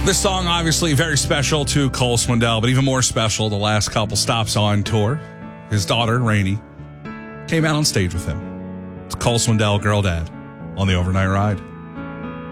This song, obviously, very special to Cole Swindell, but even more special the last couple stops on tour. His daughter, Rainey, came out on stage with him. It's Cole Swindell, Girl Dad, on the Overnight Ride.